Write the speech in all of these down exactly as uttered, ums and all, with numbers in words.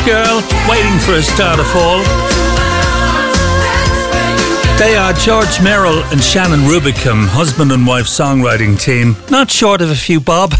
Girl, Waiting for a Star to Fall. They are George Merrill and Shannon Rubicam, husband and wife songwriting team. Not short of a few bob.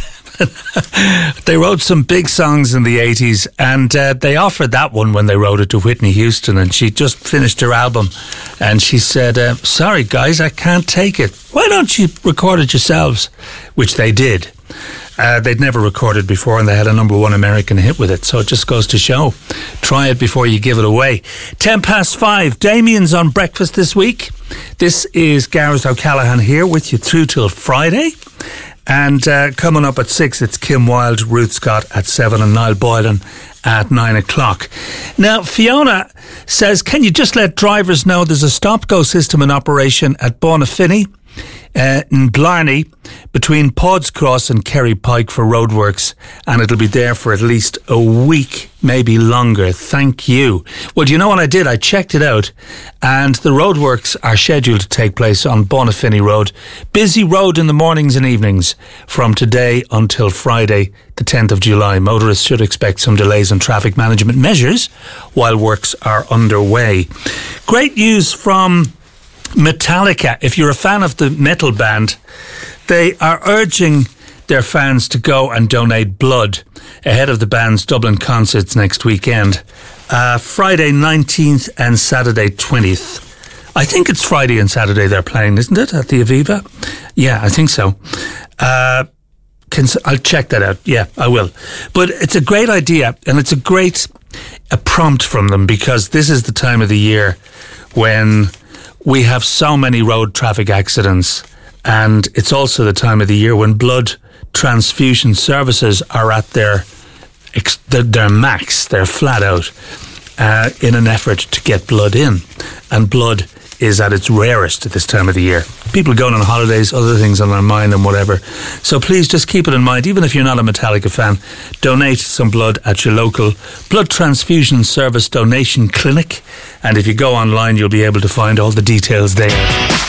They wrote some big songs in the eighties, and uh, they offered that one when they wrote it to Whitney Houston, and she just finished her album, and she said, uh, sorry guys, I can't take it. Why don't you record it yourselves? Which they did. Uh, they'd never recorded before, and they had a number one American hit with it, so it just goes to show. Try it before you give it away. Ten past five. Damien's on breakfast this week. This is Gareth O'Callaghan here with you through till Friday. And uh, coming up at six, it's Kim Wilde, Ruth Scott at seven, and Niall Boylan at nine o'clock. Now, Fiona says, can you just let drivers know there's a stop-go system in operation at Bonafinny uh, in Blarney between Pod's Cross and Kerry Pike for roadworks, and it'll be there for at least a week, maybe longer. Thank you. Well, do you know what I did? I checked it out, and the roadworks are scheduled to take place on Bonafinny Road. Busy road in the mornings and evenings from today until Friday, the tenth of July. Motorists should expect some delays on traffic management measures while works are underway. Great news from Metallica. If you're a fan of the metal band, they are urging their fans to go and donate blood ahead of the band's Dublin concerts next weekend. Uh, Friday nineteenth and Saturday twentieth. I think it's Friday and Saturday they're playing, isn't it, at the Aviva? Yeah, I think so. Uh, can, I'll check that out. Yeah, I will. But it's a great idea, and it's a great a prompt from them, because this is the time of the year when we have so many road traffic accidents, and it's also the time of the year when blood transfusion services are at their their, their max, they're flat out, uh, in an effort to get blood in. And blood is at its rarest at this time of the year. People going on holidays, other things on their mind and whatever. So please just keep it in mind, even if you're not a Metallica fan, donate some blood at your local blood transfusion service donation clinic. And if you go online, you'll be able to find all the details there.